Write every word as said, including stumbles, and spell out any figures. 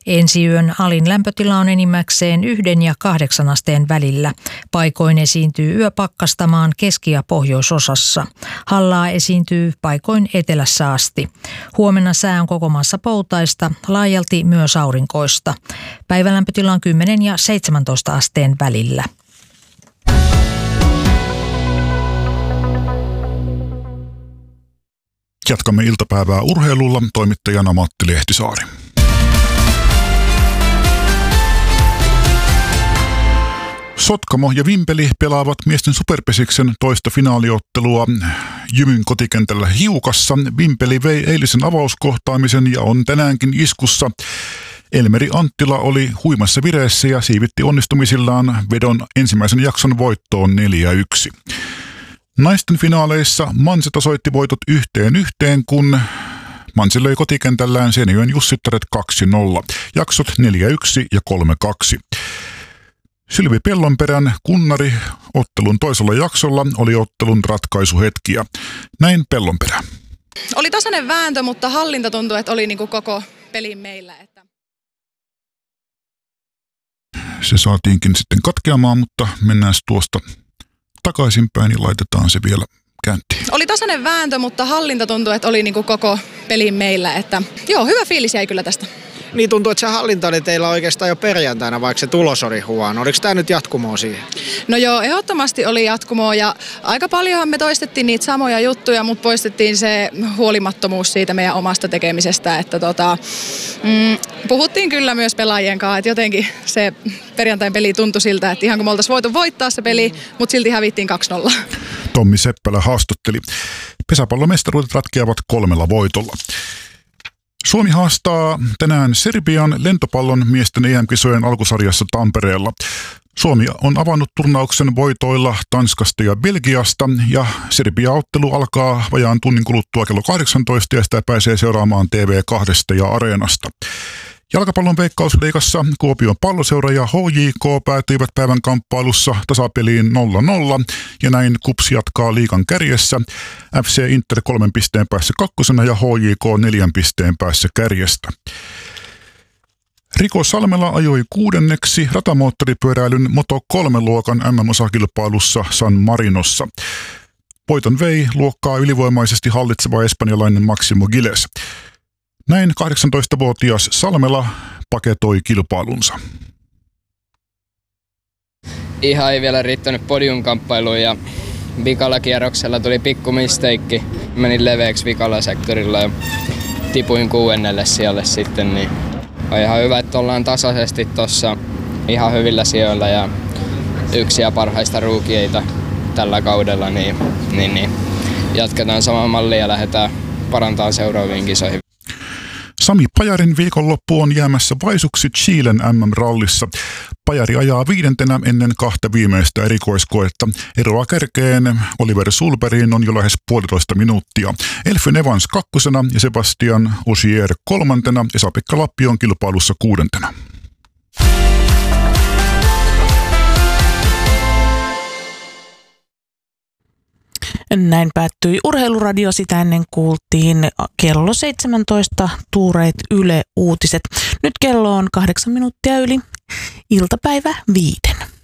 Ensiyön alin lämpötila on enimmäkseen yhden ja kahdeksan asteen välillä. Paikoin esiintyy yöpakkastamaan keski- ja pohjoisosassa. Hallaa esiintyy paikoin etelässä asti. Huomenna sää on koko maassa poutaista, laajalti myös aurinkoista. Päivälämpötila on kymmenen ja seitsemäntoista asteen välillä. Jatkamme iltapäivää urheilulla, toimittajana Matti Lehtisaari. Sotkamo ja Vimpeli pelaavat miesten superpesiksen toista finaaliottelua Jymyn kotikentällä Hiukassa. Vimpeli vei eilisen avauskohtaamisen ja on tänäänkin iskussa. Elmeri Anttila oli huimassa vireessä ja siivitti onnistumisillaan vedon ensimmäisen jakson voittoon neljä yksi. Naisten finaaleissa Manse tasoitti voitot yhteen yhteen, kun Manse löi kotikentällään Seinäjoen Jussittaret kaksi nolla. Jaksot neljä yksi ja kolme kaksi. Sylvi Pellonperän kunnari ottelun toisella jaksolla oli ottelun ratkaisuhetkiä. Näin Pellonperä. Oli tasainen vääntö, mutta hallinta tuntui, että oli niin kuin koko pelin meillä. Että... Se saatiinkin sitten katkeamaan, mutta mennään tuosta takaisinpäin ja laitetaan se vielä käyntiin. Oli tasainen vääntö, mutta hallinta tuntui, että oli niin kuin koko pelin meillä. Että... Joo, hyvä fiilis jäi kyllä tästä. Niin tuntuu, että se hallinta oli teillä oikeastaan jo perjantaina, vaikka se tulos oli huono. Oliko tämä nyt jatkumoa siihen? No joo, ehdottomasti oli jatkumoa ja aika paljonhan me toistettiin niitä samoja juttuja, mutta poistettiin se huolimattomuus siitä meidän omasta tekemisestä. Että tota, mm, puhuttiin kyllä myös pelaajien kanssa, että jotenkin se perjantain peli tuntui siltä, että ihan kun me oltaisiin voitu voittaa se peli, mutta silti hävittiin kaksi nolla. Tommi Seppälä haastatteli. Pesäpallomestaruudet ratkeavat kolmella voitolla. Suomi haastaa tänään Serbian lentopallon miesten E M-kisojen alkusarjassa Tampereella. Suomi on avannut turnauksen voitoilla Tanskasta ja Belgiasta ja Serbia-ottelu alkaa vajaan tunnin kuluttua kello kahdeksantoista ja sitä pääsee seuraamaan T V kahdesta ja Areenasta. Jalkapallon Veikkausliigassa Kuopion Palloseura ja H J K päätyivät päivän kamppailussa tasapeliin nolla nolla ja näin KuPS jatkaa liigan kärjessä. F C Inter kolmen pisteen päässä kakkosena ja H J K neljän pisteen päässä kärjestä. Riko Salmela ajoi kuudenneksi ratamoottoripyöräilyn Moto kolme luokan M M-osakilpailussa San Marinossa. Voiton vei luokkaa ylivoimaisesti hallitseva espanjalainen Maximo Giles. Näin kahdeksantoistavuotias Salmela paketoi kilpailunsa. Ihan ei vielä riittänyt podiumkamppailuun ja vikalla kierroksella tuli pikku misteikki. Menin leveäksi vikalla sektorilla ja tipuin kuudennelle sijalle sitten. Niin on ihan hyvä, että ollaan tasaisesti tuossa ihan hyvillä sijoilla ja yksi ja parhaista ruukieita tällä kaudella. Niin, niin, niin. Jatketaan samaa mallia ja lähdetään parantamaan seuraaviin kisoihin. Sami Pajarin viikonloppu on jäämässä vaisuksi Chilen M M-rallissa. Pajari ajaa viidentenä ennen kahta viimeistä erikoiskoetta. Eroa kärkeen Oliver Sulbergin on jo lähes puolitoista minuuttia. Elfyn Evans kakkosena ja Sebastian Ogier kolmantena. Esa-Pekka Lappi on kilpailussa kuudentena. Näin päättyi Urheiluradio, sitä ennen kuultiin kello seitsemäntoista tuureet Yle Uutiset. Nyt kello on kahdeksan minuuttia yli iltapäivä viiden.